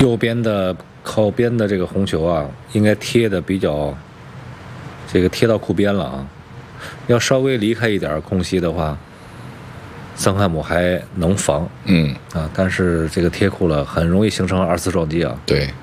右边的靠边的这个红球啊，应该贴的比较这个贴到库边了啊。要稍微离开一点空隙的话，桑汉姆还能防，但是这个贴库了很容易形成二次撞击啊。 对，